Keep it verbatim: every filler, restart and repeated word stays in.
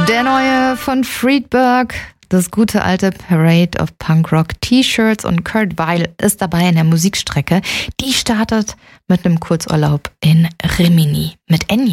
Der neue von Friedberg, das gute alte Parade of Punk Rock T-Shirts, und Kurt Weill ist dabei in der Musikstrecke. Die startet mit einem Kurzurlaub in Rimini mit Ennio.